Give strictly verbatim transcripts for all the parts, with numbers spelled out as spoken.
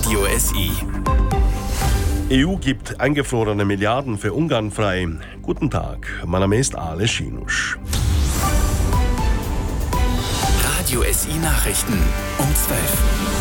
Radio S I. E U gibt eingefrorene Milliarden für Ungarn frei. Guten Tag, mein Name ist Ale Schinusch. Radio S I Nachrichten um zwölf.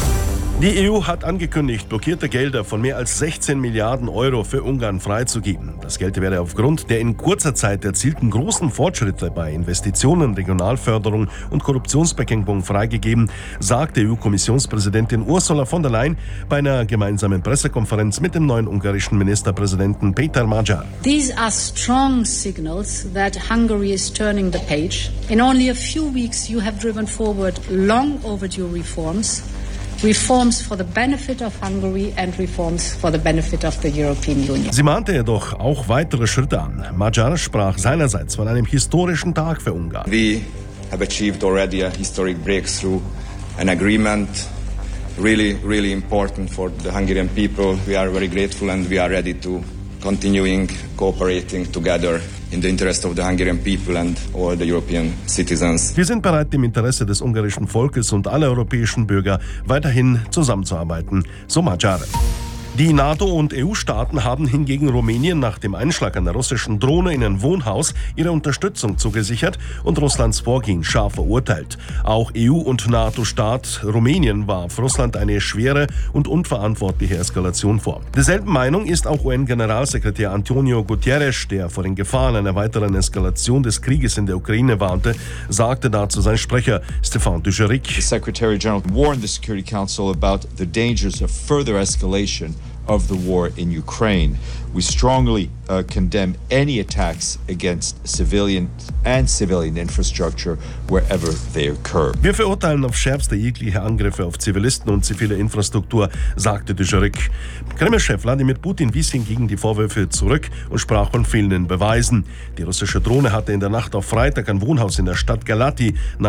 Die E U hat angekündigt, blockierte Gelder von mehr als sechzehn Milliarden Euro für Ungarn freizugeben. Das Geld werde aufgrund der in kurzer Zeit erzielten großen Fortschritte bei Investitionen, Regionalförderung und Korruptionsbekämpfung freigegeben, sagte E U-Kommissionspräsidentin Ursula von der Leyen bei einer gemeinsamen Pressekonferenz mit dem neuen ungarischen Ministerpräsidenten Péter Magyar. These are strong signals that Hungary is turning the page. In only a few weeks you have driven forward long overdue reforms. Reforms for the benefit of Hungary and reforms for the benefit of the European Union. Sie mahnte jedoch auch weitere Schritte an. Magyar sprach seinerseits von einem historischen Tag für Ungarn. We have achieved already a historic breakthrough, an agreement really, really important for the Hungarian people. We are very grateful and we are ready to continuing cooperating together in the interest of the Hungarian people and all the European citizens. Wir sind bereit, im Interesse des ungarischen Volkes und aller europäischen Bürger weiterhin zusammenzuarbeiten, so Magyar. Die NATO- und E U-Staaten haben hingegen Rumänien nach dem Einschlag einer russischen Drohne in ein Wohnhaus ihre Unterstützung zugesichert und Russlands Vorgehen scharf verurteilt. Auch E U- und NATO-Staat Rumänien warf Russland eine schwere und unverantwortliche Eskalation vor. Derselben Meinung ist auch U N-Generalsekretär Antonio Guterres, der vor den Gefahren einer weiteren Eskalation des Krieges in der Ukraine warnte, sagte dazu sein Sprecher Stéphane Dujarric. The Secretary General warned the Security Council about the dangers of further escalation of the war in Ukraine. We strongly uh, condemn any attacks against civilian and civilian infrastructure wherever they occur. Wir verurteilen aufs Schärfste jegliche Angriffe auf Zivilisten und zivile Infrastruktur, sagte Dujarric. Kreml-Chef Wladimir Putin wies hingegen die Vorwürfe zurück und sprach von fehlenden Beweisen. Die russische Drohne hatte in der Nacht auf Freitag ein Wohnhaus in der Stadt Galați